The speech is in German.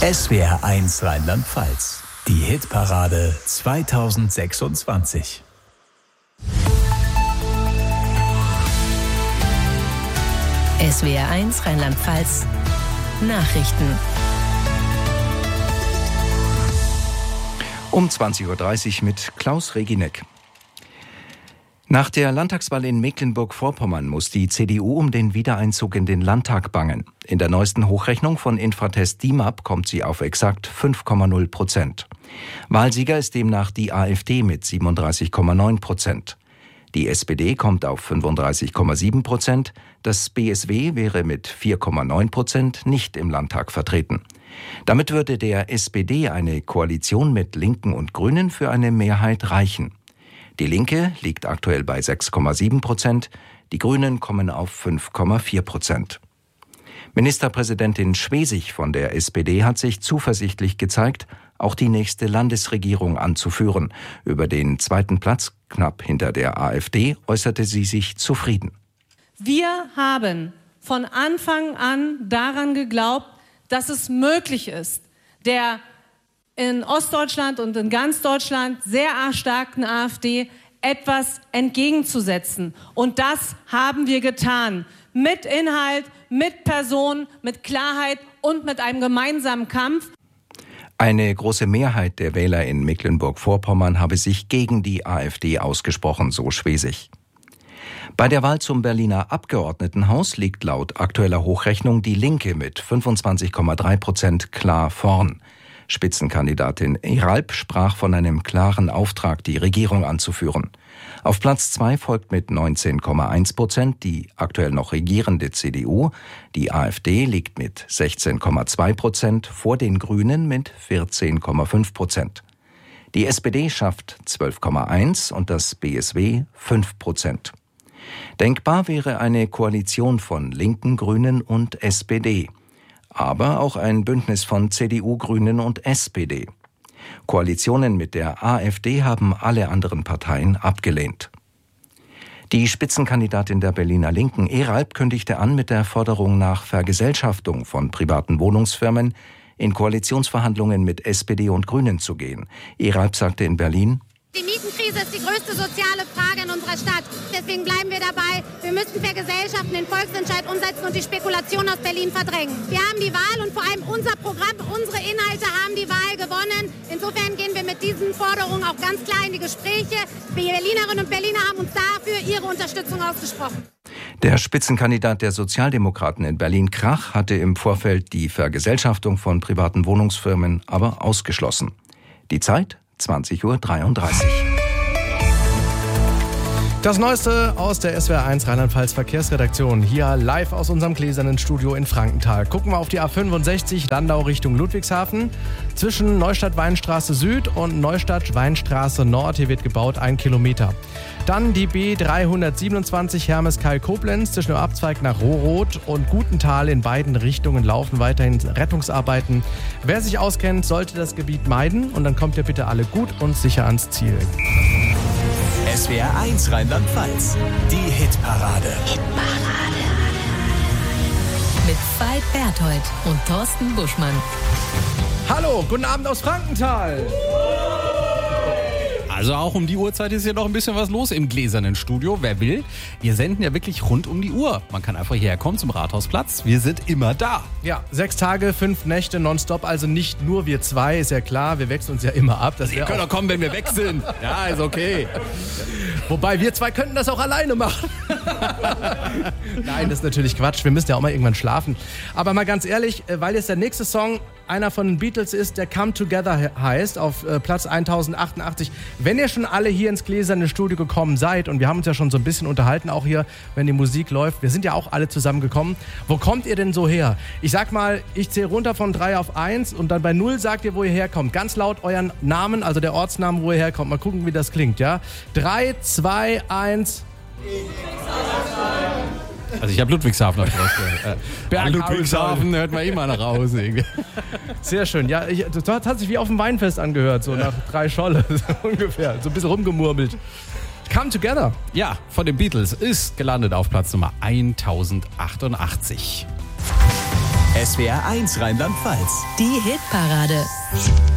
SWR1 Rheinland-Pfalz. Die Hitparade 2026. SWR1 Rheinland-Pfalz Nachrichten. Um 20.30 Uhr mit Klaus Regineck. Nach der Landtagswahl in Mecklenburg-Vorpommern muss die CDU um den Wiedereinzug in den Landtag bangen. In der neuesten Hochrechnung von Infratest DIMAP kommt sie auf exakt 5,0%. Wahlsieger ist demnach die AfD mit 37,9%. Die SPD kommt auf 35,7%. Das BSW wäre mit 4,9% nicht im Landtag vertreten. Damit würde der SPD eine Koalition mit Linken und Grünen für eine Mehrheit reichen. Die Linke liegt aktuell bei 6,7%, die Grünen kommen auf 5,4%. Ministerpräsidentin Schwesig von der SPD hat sich zuversichtlich gezeigt, auch die nächste Landesregierung anzuführen. Über den zweiten Platz, knapp hinter der AfD, äußerte sie sich zufrieden. Wir haben von Anfang an daran geglaubt, dass es möglich ist, der in Ostdeutschland und in ganz Deutschland sehr erstarkten AfD etwas entgegenzusetzen. Und das haben wir getan. Mit Inhalt, mit Person, mit Klarheit und mit einem gemeinsamen Kampf. Eine große Mehrheit der Wähler in Mecklenburg-Vorpommern habe sich gegen die AfD ausgesprochen, so Schwesig. Bei der Wahl zum Berliner Abgeordnetenhaus liegt laut aktueller Hochrechnung die Linke mit 25,3% klar vorn. Spitzenkandidatin Eralp sprach von einem klaren Auftrag, die Regierung anzuführen. Auf Platz 2 folgt mit 19,1% die aktuell noch regierende CDU. Die AfD liegt mit 16,2% vor den Grünen mit 14,5%. Die SPD schafft 12,1% und das BSW 5%. Denkbar wäre eine Koalition von Linken, Grünen und SPD. Aber auch ein Bündnis von CDU, Grünen und SPD. Koalitionen mit der AfD haben alle anderen Parteien abgelehnt. Die Spitzenkandidatin der Berliner Linken, Eralp, kündigte an, mit der Forderung nach Vergesellschaftung von privaten Wohnungsfirmen in Koalitionsverhandlungen mit SPD und Grünen zu gehen. Eralp sagte in Berlin: Die Mietenkrise ist die größte soziale Frage in unserer Stadt. Deswegen bleiben wir dabei. Wir müssen Vergesellschaften, den Volksentscheid umsetzen und die Spekulation aus Berlin verdrängen. Wir haben die Wahl und vor allem unser Programm, unsere Inhalte haben die Wahl gewonnen. Insofern gehen wir mit diesen Forderungen auch ganz klar in die Gespräche. Die Berlinerinnen und Berliner haben uns dafür ihre Unterstützung ausgesprochen. Der Spitzenkandidat der Sozialdemokraten in Berlin, Krach, hatte im Vorfeld die Vergesellschaftung von privaten Wohnungsfirmen aber ausgeschlossen. Die Zeit? 20.33 Uhr. Das Neueste aus der SWR1 Rheinland-Pfalz Verkehrsredaktion. Hier live aus unserem gläsernen Studio in Frankenthal. Gucken wir auf die A65 Landau Richtung Ludwigshafen. Zwischen Neustadt-Weinstraße Süd und Neustadt-Weinstraße Nord. Hier wird gebaut 1 Kilometer. Dann die B327 Hermeskeil-Koblenz zwischen dem Abzweig nach Rohroth und Gutenthal. In beiden Richtungen laufen weiterhin Rettungsarbeiten. Wer sich auskennt, sollte das Gebiet meiden. Und dann kommt ihr bitte alle gut und sicher ans Ziel. SWR1 Rheinland-Pfalz. Die Hitparade. Mit Veit Berthold und Thorsten Buschmann. Hallo, guten Abend aus Frankenthal. Also auch um die Uhrzeit ist hier noch ein bisschen was los im gläsernen Studio. Wer will, wir senden ja wirklich rund um die Uhr. Man kann einfach hierher kommen zum Rathausplatz. Wir sind immer da. Ja, 6 Tage, 5 Nächte nonstop. Also nicht nur wir zwei, ist ja klar. Wir wechseln uns ja immer ab. Ihr könnt doch kommen, wenn wir weg sind. Ja, ist okay. Wobei, wir zwei könnten das auch alleine machen. Nein, das ist natürlich Quatsch. Wir müssen ja auch mal irgendwann schlafen. Aber mal ganz ehrlich, weil jetzt der nächste Song einer von den Beatles ist, der Come Together heißt, auf Platz 1088. Wenn ihr schon alle hier ins gläserne Studio gekommen seid, und wir haben uns ja schon so ein bisschen unterhalten, auch hier, wenn die Musik läuft, wir sind ja auch alle zusammengekommen. Wo kommt ihr denn so her? Ich sag mal, ich zähle runter von 3 auf 1 und dann bei 0 sagt ihr, wo ihr herkommt. Ganz laut euren Namen, also der Ortsnamen, wo ihr herkommt. Mal gucken, wie das klingt, ja? 3, 2, 1... Also ich habe Ludwigshafen rausgehört. Ludwigshafen hört man immer nach raus. Sehr schön. Ja, das hat sich wie auf dem Weinfest angehört, so nach 3 Scholle so ungefähr. So ein bisschen rumgemurmelt. Come Together. Ja, von den Beatles ist gelandet auf Platz Nummer 1088. SWR 1 Rheinland-Pfalz. Die Hitparade.